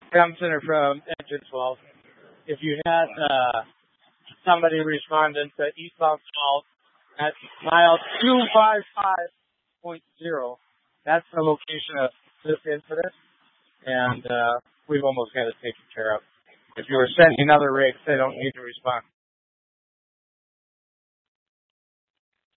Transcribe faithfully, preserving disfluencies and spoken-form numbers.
Cam Center from Engine twelve. If you had uh, somebody responding to eastbound call at mile two five five point zero, that's the location of this incident, and uh, we've almost got it taken care of. If you were sending other rigs, they don't need to respond.